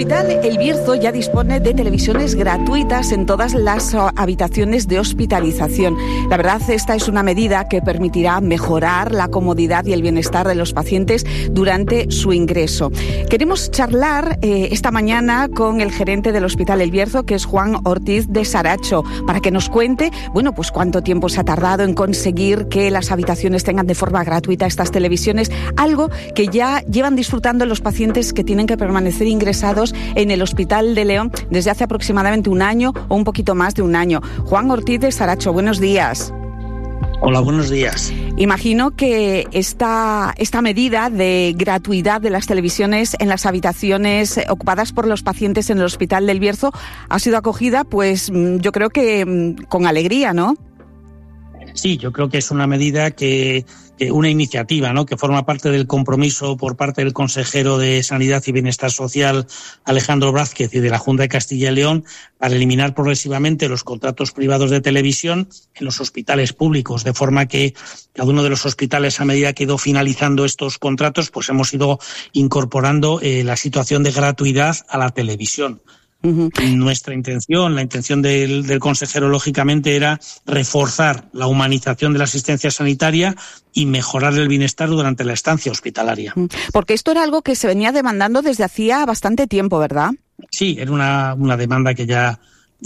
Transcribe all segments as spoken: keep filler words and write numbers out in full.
Hospital El Bierzo ya dispone de televisiones gratuitas en todas las habitaciones de hospitalización. La verdad, esta es una medida que permitirá mejorar la comodidad y el bienestar de los pacientes durante su ingreso. Queremos charlar eh, esta mañana con el gerente del Hospital El Bierzo, que es Juan Ortiz de Saracho, para que nos cuente, bueno, pues cuánto tiempo se ha tardado en conseguir que las habitaciones tengan de forma gratuita estas televisiones, algo que ya llevan disfrutando los pacientes que tienen que permanecer ingresados en el Hospital de León desde hace aproximadamente un año o un poquito más de un año. Juan Ortiz de Saracho, buenos días. Hola, buenos días. Imagino que esta, esta medida de gratuidad de las televisiones en las habitaciones ocupadas por los pacientes en el Hospital del Bierzo ha sido acogida, pues yo creo que con alegría, ¿no? Sí, yo creo que es una medida que, que una iniciativa, ¿no?, que forma parte del compromiso por parte del consejero de Sanidad y Bienestar Social, Alejandro Blázquez, y de la Junta de Castilla y León para eliminar progresivamente los contratos privados de televisión en los hospitales públicos, de forma que cada uno de los hospitales, a medida que ha ido finalizando estos contratos, pues hemos ido incorporando eh, la situación de gratuidad a la televisión. Uh-huh. Nuestra intención, la intención del, del consejero, lógicamente, era reforzar la humanización de la asistencia sanitaria y mejorar el bienestar durante la estancia hospitalaria. Porque esto era algo que se venía demandando desde hacía bastante tiempo, ¿verdad? Sí, era una, una demanda que ya,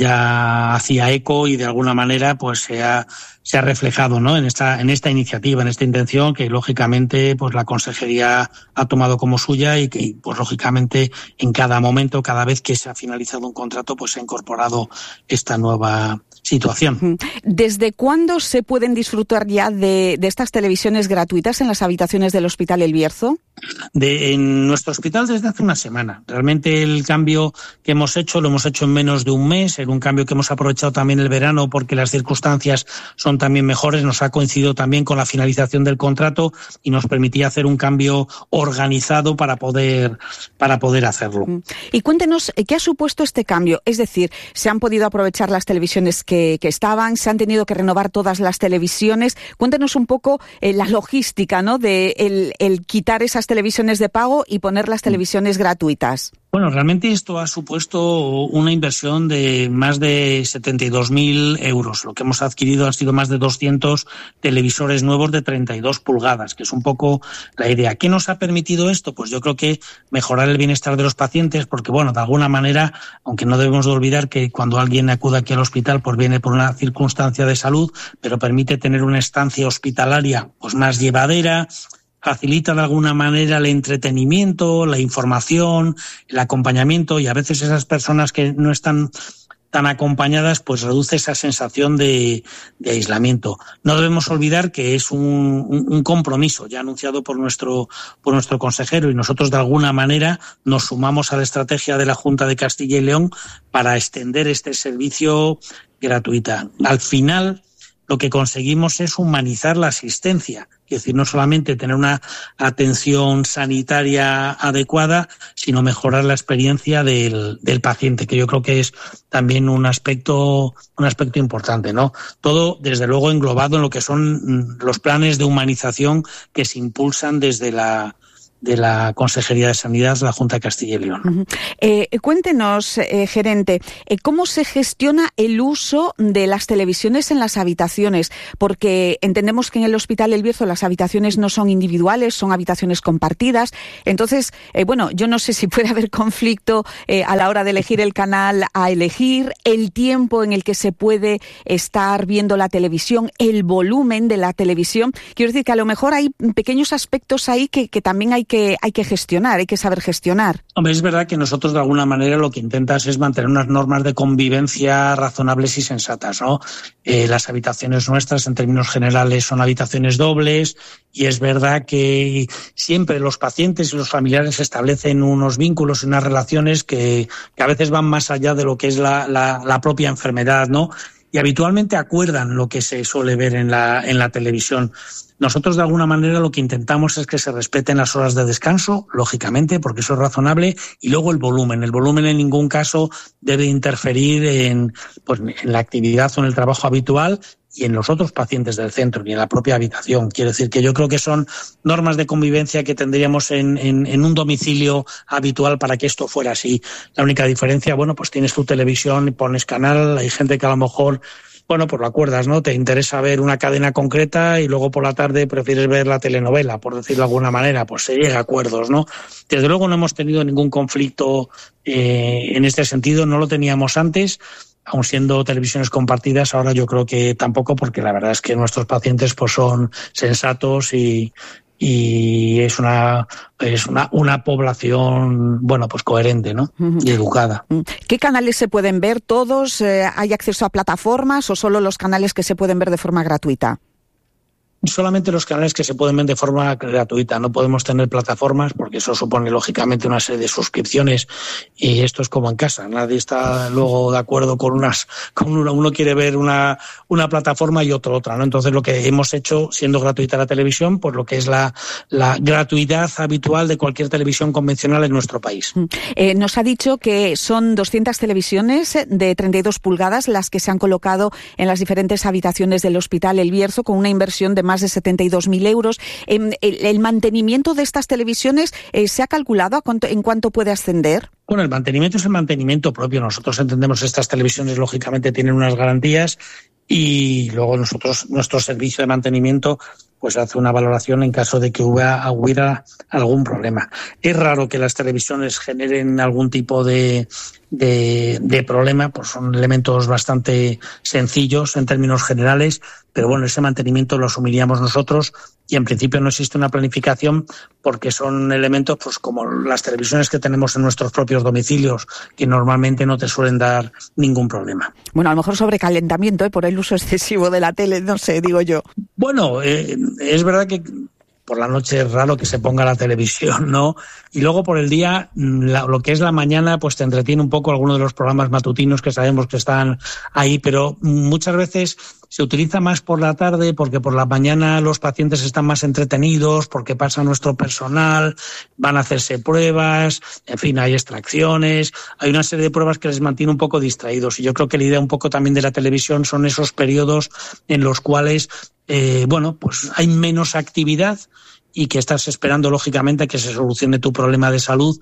ya hacía eco y de alguna manera pues se ha, se ha reflejado, ¿no?, en esta, en esta iniciativa, en esta intención que lógicamente pues la consejería ha tomado como suya y que pues lógicamente en cada momento, cada vez que se ha finalizado un contrato, pues se ha incorporado esta nueva situación. ¿Desde cuándo se pueden disfrutar ya de, de estas televisiones gratuitas en las habitaciones del Hospital El Bierzo? De, en nuestro hospital desde hace una semana. Realmente el cambio que hemos hecho lo hemos hecho en menos de un mes, en un cambio que hemos aprovechado también el verano porque las circunstancias son también mejores, nos ha coincidido también con la finalización del contrato y nos permitía hacer un cambio organizado para poder, para poder hacerlo. Y cuéntenos, ¿qué ha supuesto este cambio? Es decir, ¿se han podido aprovechar las televisiones que, que estaban? ¿Se han tenido que renovar todas las televisiones? Cuéntenos un poco eh, la logística, ¿no?, de el, el quitar esas televisiones de pago y poner las televisiones gratuitas. Bueno, realmente esto ha supuesto una inversión de más de setenta y dos mil euros. Lo que hemos adquirido han sido más de doscientos televisores nuevos de treinta y dos pulgadas, que es un poco la idea. ¿Qué nos ha permitido esto? Pues yo creo que mejorar el bienestar de los pacientes, porque bueno, de alguna manera, aunque no debemos de olvidar que cuando alguien acude aquí al hospital, pues viene por una circunstancia de salud, pero permite tener una estancia hospitalaria pues más llevadera, facilita de alguna manera el entretenimiento, la información, el acompañamiento, y a veces esas personas que no están tan acompañadas, pues reduce esa sensación de, de aislamiento. No debemos olvidar que es un, un, un compromiso ya anunciado por nuestro, por nuestro consejero, y nosotros de alguna manera nos sumamos a la estrategia de la Junta de Castilla y León para extender este servicio gratuita. Al final, lo que conseguimos es humanizar la asistencia, es decir, no solamente tener una atención sanitaria adecuada, sino mejorar la experiencia del, del paciente, que yo creo que es también un aspecto, un aspecto importante, ¿no? Todo, desde luego, englobado en lo que son los planes de humanización que se impulsan desde la de la Consejería de Sanidad de la Junta de Castilla y León. Uh-huh. Eh, cuéntenos, eh, gerente, eh, ¿cómo se gestiona el uso de las televisiones en las habitaciones? Porque entendemos que en el Hospital El Bierzo las habitaciones no son individuales, son habitaciones compartidas. Entonces, eh, bueno, yo no sé si puede haber conflicto eh, a la hora de elegir el canal a elegir, el tiempo en el que se puede estar viendo la televisión, el volumen de la televisión. Quiero decir que a lo mejor hay pequeños aspectos ahí que, que también hay que hay que gestionar, hay que saber gestionar. Hombre, es verdad que nosotros de alguna manera lo que intentas es mantener unas normas de convivencia razonables y sensatas, ¿no? Eh, las habitaciones nuestras, en términos generales, son habitaciones dobles, y es verdad que siempre los pacientes y los familiares establecen unos vínculos y unas relaciones que, que a veces van más allá de lo que es la, la, la propia enfermedad, ¿no? Y habitualmente acuerdan lo que se suele ver en la, en la televisión. Nosotros, de alguna manera, lo que intentamos es que se respeten las horas de descanso, lógicamente, porque eso es razonable, y luego el volumen. El volumen en ningún caso debe interferir en, pues, en la actividad o en el trabajo habitual y en los otros pacientes del centro, ni en la propia habitación. Quiero decir que yo creo que son normas de convivencia que tendríamos en, en, en un domicilio habitual para que esto fuera así. La única diferencia, bueno, pues tienes tu televisión y pones canal, hay gente que a lo mejor, bueno, pues lo acuerdas, ¿no? Te interesa ver una cadena concreta y luego por la tarde prefieres ver la telenovela, por decirlo de alguna manera, pues se llega a acuerdos, ¿no? Desde luego no hemos tenido ningún conflicto eh, en este sentido, no lo teníamos antes. Aun siendo televisiones compartidas, ahora yo creo que tampoco, porque la verdad es que nuestros pacientes pues son sensatos y, y es una es una, una población, bueno, pues coherente, ¿no? Uh-huh. Y educada. ¿Qué canales se pueden ver todos? ¿Hay acceso a plataformas o solo los canales que se pueden ver de forma gratuita? Solamente los canales que se pueden ver de forma gratuita. No podemos tener plataformas porque eso supone lógicamente una serie de suscripciones y esto es como en casa. Nadie está luego de acuerdo con unas, con una, uno quiere ver una, una plataforma y otro otra, ¿no? Entonces lo que hemos hecho, siendo gratuita la televisión, pues lo que es la, la gratuidad habitual de cualquier televisión convencional en nuestro país. Eh, nos ha dicho que son doscientas televisiones de treinta y dos pulgadas las que se han colocado en las diferentes habitaciones del Hospital El Bierzo con una inversión de más de setenta y dos mil euros. El, el mantenimiento de estas televisiones, eh, ¿se ha calculado a cuánto, en cuánto puede ascender? Bueno, el mantenimiento es el mantenimiento propio. Nosotros entendemos estas televisiones, lógicamente, tienen unas garantías y luego nosotros, nuestro servicio de mantenimiento, pues hace una valoración en caso de que hubiera, hubiera algún problema. Es raro que las televisiones generen algún tipo de, de, de problema, pues son elementos bastante sencillos en términos generales, pero bueno, ese mantenimiento lo asumiríamos nosotros y en principio no existe una planificación porque son elementos pues como las televisiones que tenemos en nuestros propios domicilios, que normalmente no te suelen dar ningún problema. Bueno, a lo mejor sobrecalentamiento, ¿eh? Por el uso excesivo de la tele, no sé, digo yo. Bueno, eh, es verdad que por la noche es raro que se ponga la televisión, ¿no? Y luego por el día, la, lo que es la mañana, pues te entretiene un poco algunos de los programas matutinos que sabemos que están ahí, pero muchas veces se utiliza más por la tarde porque por la mañana los pacientes están más entretenidos, porque pasa nuestro personal, van a hacerse pruebas, en fin, hay extracciones, hay una serie de pruebas que les mantiene un poco distraídos. Y yo creo que la idea un poco también de la televisión son esos periodos en los cuales, eh, bueno, pues hay menos actividad y que estás esperando, lógicamente, que se solucione tu problema de salud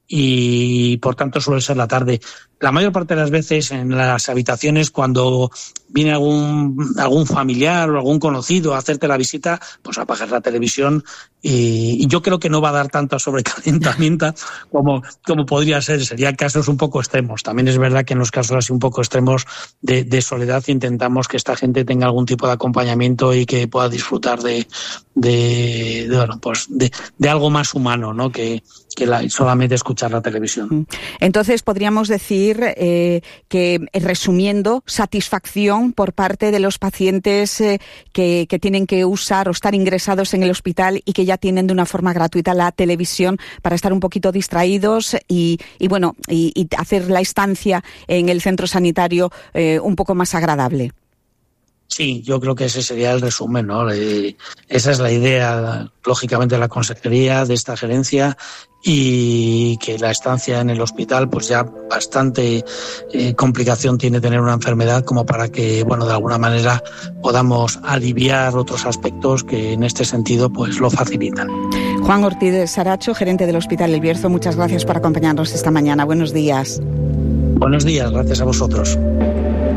y, por tanto, suele ser la tarde. La mayor parte de las veces en las habitaciones, cuando viene algún algún familiar o algún conocido a hacerte la visita, pues apagas la televisión y, y yo creo que no va a dar tanto sobrecalentamiento como, como podría ser. Serían casos un poco extremos. También es verdad que en los casos así un poco extremos de, de soledad intentamos que esta gente tenga algún tipo de acompañamiento y que pueda disfrutar de, de, de bueno, pues de, de algo más humano, ¿no? Que, que la, solamente escuchar la televisión. Entonces podríamos decir eh, que, resumiendo, satisfacción por parte de los pacientes eh, que, que tienen que usar o estar ingresados en el hospital y que ya tienen de una forma gratuita la televisión para estar un poquito distraídos y, y bueno, y, y hacer la estancia en el centro sanitario eh, un poco más agradable. Sí, yo creo que ese sería el resumen, ¿no? Eh, esa es la idea, lógicamente, de la consejería, de esta gerencia, y que la estancia en el hospital, pues ya bastante eh, complicación tiene tener una enfermedad como para que, bueno, de alguna manera podamos aliviar otros aspectos que en este sentido, pues lo facilitan. Juan Ortiz Saracho, gerente del Hospital El Bierzo, muchas gracias por acompañarnos esta mañana. Buenos días. Buenos días, gracias a vosotros.